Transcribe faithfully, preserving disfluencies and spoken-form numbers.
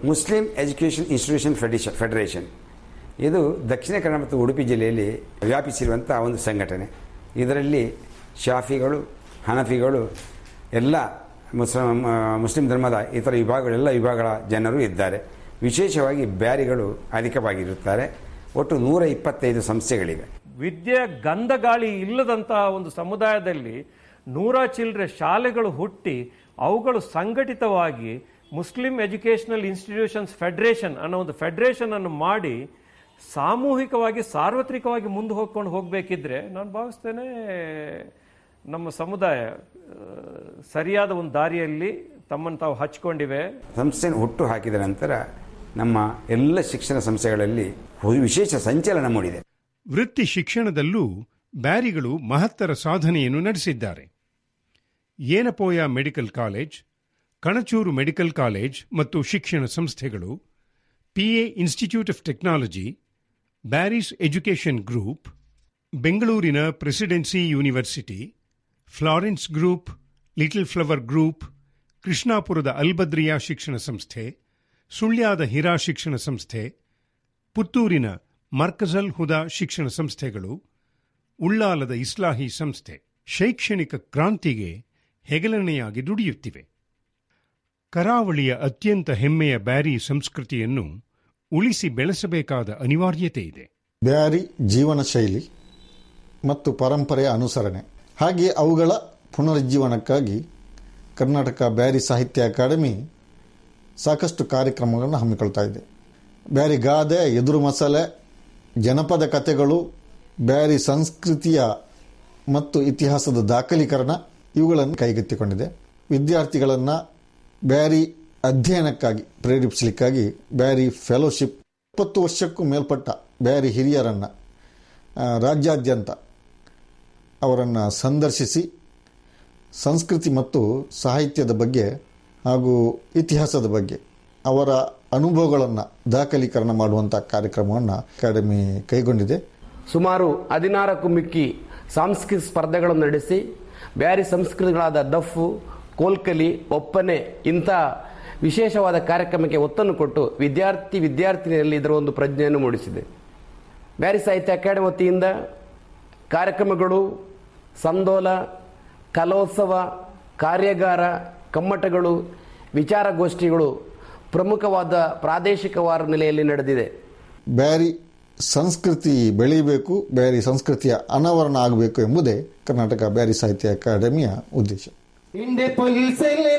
Muslim education institution federation federation ಇದು ದಕ್ಷಿಣ ಕನ್ನಡ ಮತ್ತು ಉಡುಪಿ ಜಿಲ್ಲೆಯಲ್ಲಿ ವ್ಯಾಪಿಸಿರುವಂಥ ಒಂದು ಸಂಘಟನೆ. ಇದರಲ್ಲಿ ಶಾಫಿಗಳು, ಹನಫಿಗಳು, ಎಲ್ಲ ಮುಸ್ಲಿಂ ಮುಸ್ಲಿಂ ಧರ್ಮದ ಇತರ ವಿಭಾಗಗಳು, ಎಲ್ಲ ವಿಭಾಗಗಳ ಜನರು ಇದ್ದಾರೆ. ವಿಶೇಷವಾಗಿ ಬ್ಯಾರಿಗಳು ಅಧಿಕವಾಗಿರುತ್ತಾರೆ. ಒಟ್ಟು ನೂರ ಇಪ್ಪತ್ತೈದು ಸಂಸ್ಥೆಗಳಿವೆ. ವಿದ್ಯೆ ಗಂಧಗಾಳಿ ಇಲ್ಲದಂತಹ ಒಂದು ಸಮುದಾಯದಲ್ಲಿ ನೂರ ಚಿಲ್ಲರೆ ಶಾಲೆಗಳು ಹುಟ್ಟಿ ಅವುಗಳು ಸಂಘಟಿತವಾಗಿ ಮುಸ್ಲಿಂ ಎಜುಕೇಷನಲ್ ಇನ್ಸ್ಟಿಟ್ಯೂಷನ್ಸ್ ಫೆಡರೇಷನ್ ಅನ್ನೋ ಒಂದು ಫೆಡರೇಷನ್ ಅನ್ನು ಮಾಡಿ ಸಾಮೂಹಿಕವಾಗಿ ಸಾರ್ವತ್ರಿಕವಾಗಿ ಮುಂದೆ ಹೋಗ್ಕೊಂಡು ಹೋಗಬೇಕಿದ್ರೆ ನಾನು ಭಾವಿಸ್ತೇನೆ ನಮ್ಮ ಸಮುದಾಯ ಸರಿಯಾದ ಒಂದು ದಾರಿಯಲ್ಲಿ ತಮ್ಮನ್ನು ತಾವು ಹಚ್ಕೊಂಡಿವೆ. ಸಂಸ್ಥೆಯನ್ನು ಹುಟ್ಟು ಹಾಕಿದ ನಂತರ ನಮ್ಮ ಎಲ್ಲ ಶಿಕ್ಷಣ ಸಂಸ್ಥೆಗಳಲ್ಲಿ ವಿಶೇಷ ಸಂಚಲನ ಮೂಡಿದೆ. ವೃತ್ತಿ ಶಿಕ್ಷಣದಲ್ಲೂ ಬ್ಯಾರಿಗಳು ಮಹತ್ತರ ಸಾಧನೆಯನ್ನು ನಡೆಸಿದ್ದಾರೆ. Yenepoya medical college, Kanachur medical college ಮತ್ತು ಶಿಕ್ಷಣ ಸಂಸ್ಥೆಗಳು, PA institute of technology, Bearys education group, ಬೆಂಗಳೂರಿನ presidency university, Florence group, little flower group, ಕೃಷ್ಣಾಪುರದ Albadriya ಶಿಕ್ಷಣ ಸಂಸ್ಥೆ, ಸುಳ್ಯದ ಹಿರಾ ಶಿಕ್ಷಣ ಸಂಸ್ಥೆ, ಪುತ್ತೂರಿನ ಮರ್ಕಜಲ್ ಹುದಾ ಶಿಕ್ಷಣ ಸಂಸ್ಥೆಗಳು, ಉಳ್ಳಾಲದ ಇಸ್ಲಾಹಿ ಸಂಸ್ಥೆ ಶೈಕ್ಷಣಿಕ ಕ್ರಾಂತಿಗೆ ಹೆಗಲನೆಯಾಗಿ ದುಡಿಯುತ್ತಿವೆ. ಕರಾವಳಿಯ ಅತ್ಯಂತ ಹೆಮ್ಮೆಯ ಬ್ಯಾರಿ ಸಂಸ್ಕೃತಿಯನ್ನು ಉಳಿಸಿ ಬೆಳೆಸಬೇಕಾದ ಅನಿವಾರ್ಯತೆ ಇದೆ. ಬ್ಯಾರಿ ಜೀವನ ಶೈಲಿ ಮತ್ತು ಪರಂಪರೆಯ ಅನುಸರಣೆ, ಹಾಗೆ ಅವುಗಳ ಪುನರುಜ್ಜೀವನಕ್ಕಾಗಿ ಕರ್ನಾಟಕ ಬ್ಯಾರಿ ಸಾಹಿತ್ಯ ಅಕಾಡೆಮಿ ಸಾಕಷ್ಟು ಕಾರ್ಯಕ್ರಮಗಳನ್ನು ಹಮ್ಮಿಕೊಳ್ತಾ ಇದೆ. ಬ್ಯಾರಿ ಗಾದೆ, ಎದುರು ಮಸಾಲೆ, ಜನಪದ ಕಥೆಗಳು, ಬ್ಯಾರಿ ಸಂಸ್ಕೃತಿಯ ಮತ್ತು ಇತಿಹಾಸದ ದಾಖಲೀಕರಣ ಇವುಗಳನ್ನು ಕೈಗೆತ್ತಿಕೊಂಡಿದೆ. ವಿದ್ಯಾರ್ಥಿಗಳನ್ನು ಬ್ಯಾರಿ ಅಧ್ಯಯನಕ್ಕಾಗಿ ಪ್ರೇರೇಪಿಸಲಿಕ್ಕಾಗಿ ಬ್ಯಾರಿ ಫೆಲೋಶಿಪ್, ಇಪ್ಪತ್ತು ವರ್ಷಕ್ಕೂ ಮೇಲ್ಪಟ್ಟ ಬ್ಯಾರಿ ಹಿರಿಯರನ್ನು ರಾಜ್ಯಾದ್ಯಂತ ಅವರನ್ನು ಸಂದರ್ಶಿಸಿ ಸಂಸ್ಕೃತಿ ಮತ್ತು ಸಾಹಿತ್ಯದ ಬಗ್ಗೆ ಹಾಗೂ ಇತಿಹಾಸದ ಬಗ್ಗೆ ಅವರ ಅನುಭವಗಳನ್ನು ದಾಖಲೀಕರಣ ಮಾಡುವಂಥ ಕಾರ್ಯಕ್ರಮವನ್ನು ಅಕಾಡೆಮಿ ಕೈಗೊಂಡಿದೆ. ಸುಮಾರು ಹದಿನಾರಕ್ಕೂ ಮಿಕ್ಕಿ ಸಾಂಸ್ಕೃತಿಕ ಸ್ಪರ್ಧೆಗಳನ್ನು ನಡೆಸಿ ಬ್ಯಾರಿ ಸಂಸ್ಕೃತಿಗಳಾದ ದಫ್ಫು, ಕೋಲ್ಕಲಿ, ಒಪ್ಪನೆ ಇಂಥ ವಿಶೇಷವಾದ ಕಾರ್ಯಕ್ರಮಕ್ಕೆ ಒತ್ತನ್ನು ಕೊಟ್ಟು ವಿದ್ಯಾರ್ಥಿ ವಿದ್ಯಾರ್ಥಿನಿಯರಲ್ಲಿ ಇದರ ಒಂದು ಪ್ರಜ್ಞೆಯನ್ನು ಮೂಡಿಸಿದೆ. ಬ್ಯಾರಿ ಸಾಹಿತ್ಯ ಅಕಾಡೆಮಿ ವತಿಯಿಂದ ಕಾರ್ಯಕ್ರಮಗಳು, ಸಂದೋಲ, ಕಲೋತ್ಸವ, ಕಾರ್ಯಾಗಾರ, ಕಮ್ಮಟಗಳು, ವಿಚಾರಗೋಷ್ಠಿಗಳು ಪ್ರಮುಖವಾದ ಪ್ರಾದೇಶಿಕವಾದ ನೆಲೆಯಲ್ಲಿ ನಡೆದಿದೆ. ಬ್ಯಾರಿ ಸಂಸ್ಕೃತಿ ಬೆಳೀಬೇಕು, ಬ್ಯಾರಿ ಸಂಸ್ಕೃತಿಯ ಅನಾವರಣ ಆಗಬೇಕು ಎಂಬುದೇ ಕರ್ನಾಟಕ ಬ್ಯಾರಿ ಸಾಹಿತ್ಯ ಅಕಾಡೆಮಿಯ ಉದ್ದೇಶ.